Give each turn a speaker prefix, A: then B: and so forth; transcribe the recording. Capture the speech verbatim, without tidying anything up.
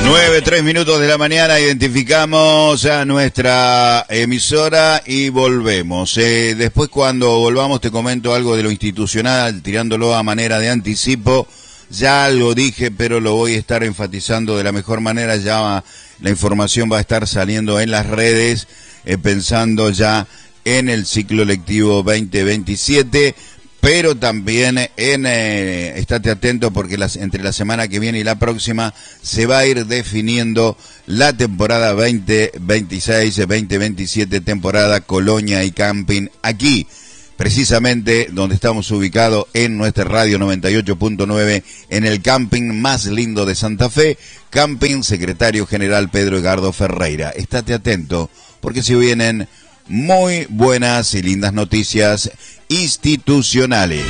A: nueve, tres minutos de la mañana, identificamos a nuestra emisora y volvemos. Eh, después cuando volvamos te comento algo de lo institucional, tirándolo a manera de anticipo. Ya lo dije, pero lo voy a estar enfatizando de la mejor manera. Ya la información va a estar saliendo en las redes, eh, pensando ya en el ciclo lectivo veinte veintisiete. Pero también en eh, estate atento porque las, entre la semana que viene y la próxima se va a ir definiendo la temporada veinte veintiséis veinte veintisiete, temporada Colonia y Camping, aquí precisamente donde estamos ubicados en nuestra radio noventa y ocho punto nueve, en el camping más lindo de Santa Fe, Camping Secretario General Pedro Edgardo Ferreira. Estate atento porque si vienen muy buenas y lindas noticias institucionales.